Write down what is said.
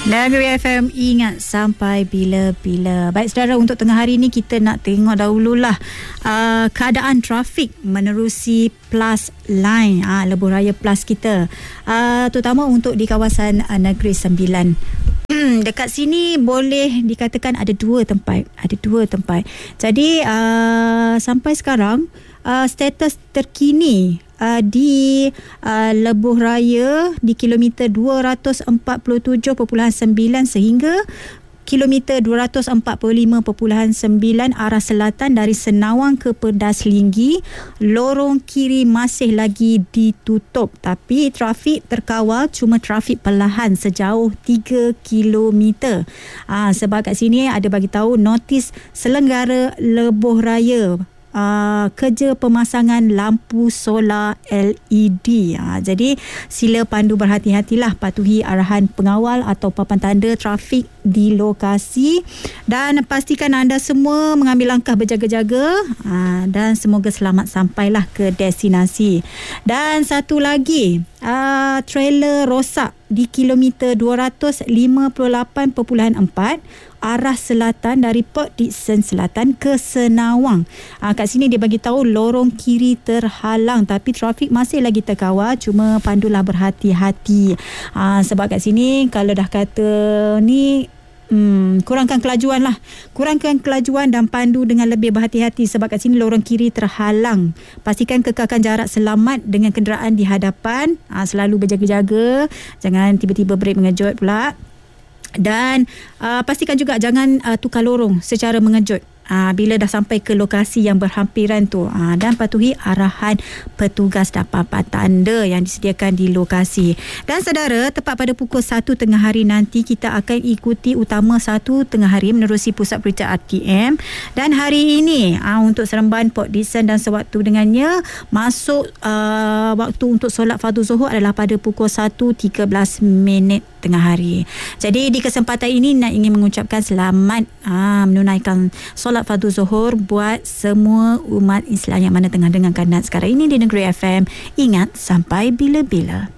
Negeri FM, ingat sampai bila-bila. Baik saudara, untuk tengah hari ni kita nak tengok dahululah keadaan trafik menerusi Plus Line, Lebuh Raya Plus kita, terutama untuk di kawasan Negeri Sembilan. Dekat sini boleh dikatakan ada dua tempat. Jadi sampai sekarang status terkini di Lebuh Raya di kilometer 247.9 sehingga kilometer 245.9 arah selatan dari Senawang ke Pedas Linggi, lorong kiri masih lagi ditutup, tapi trafik terkawal, cuma trafik perlahan sejauh 3 kilometer. Sebab kat sini ada bagi tahu notis selenggara Lebuh Raya kerja pemasangan lampu solar LED. Jadi sila pandu berhati-hatilah, patuhi arahan pengawal atau papan tanda trafik di lokasi dan pastikan anda semua mengambil langkah berjaga-jaga dan semoga selamat sampailah ke destinasi. Dan satu lagi, trailer rosak di kilometer 258.4 arah selatan dari Port Dickson Selatan ke Senawang. Kat sini dia bagi tahu lorong kiri terhalang, tapi trafik masih lagi terkawal, cuma pandulah berhati-hati. Sebab kat sini kalau dah kata ni kurangkan kelajuan dan pandu dengan lebih berhati-hati, sebab kat sini lorong kiri terhalang. Pastikan kekalkan jarak selamat dengan kenderaan di hadapan, selalu berjaga-jaga, jangan tiba-tiba brek mengejut pula. Dan pastikan juga jangan tukar lorong secara mengejut bila dah sampai ke lokasi yang berhampiran tu, dan patuhi arahan petugas dan papan tanda yang disediakan di lokasi. Dan saudara, tepat pada pukul 1 tengah hari nanti kita akan ikuti utama 1 tengah hari menerusi pusat berita RTM. Dan hari ini untuk Seremban, Port Dickson dan sewaktu dengannya masuk waktu untuk solat fardu zuhur adalah pada pukul 1.13 tengah hari. Jadi di kesempatan ini nak ingin mengucapkan selamat menunaikan solat fardu zuhur buat semua umat Islam yang mana tengah dengarkan sekarang ini di Negeri FM. Ingat sampai bila-bila.